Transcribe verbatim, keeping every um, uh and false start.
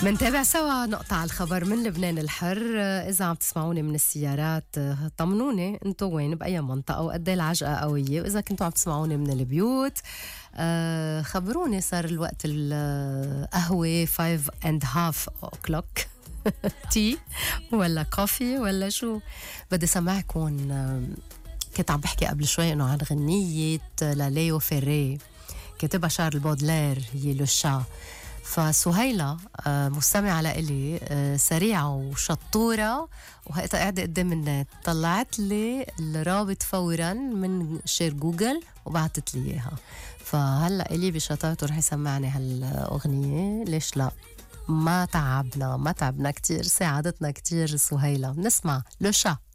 منتابع سوا نقطة على الخبر من لبنان الحر. إذا عم تسمعوني من السيارات طمنوني انتو وين بأي منطقة وقد ايه العجقة قوية، وإذا كنتوا عم تسمعوني من البيوت خبروني صار الوقت القهوة five and half o'clock تي ولا كوفي ولا شو. بدي سمعكم، كنت عم بحكي قبل شوي انه عن غنية لاليو فيري كتبها شارل بودلير هي لو شا. فسهيلة مستمعة لإلي سريعة وشطورة وهيئتها قاعدة قدام النت، طلعت لي الرابط فورا من شير جوجل وبعتت لي إياها. فهلأ إلي بشطارته رح يسمعني هالأغنية. ليش لا؟ ما تعبنا ما تعبنا كتير، ساعدتنا كتير سهيلة. نسمع لو شا.